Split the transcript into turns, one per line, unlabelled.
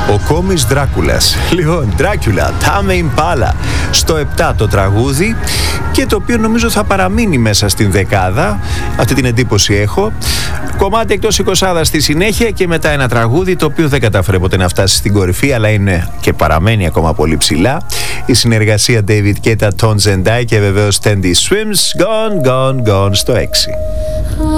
Ο Κόμις Δράκουλας. Λοιπόν, Dracula, Tame Impala. Στο 7 το τραγούδι, και το οποίο νομίζω θα παραμείνει μέσα στην δεκάδα. Αυτή την εντύπωση έχω. Κομμάτι εκτός 20 στη συνέχεια, και μετά ένα τραγούδι το οποίο δεν κατάφερε ποτέ να φτάσει στην κορυφή, αλλά είναι και παραμένει ακόμα πολύ ψηλά. Η συνεργασία David Guetta, Tones and I, και βεβαίως Tandy Swims, Gone, Gone, Gone στο 6.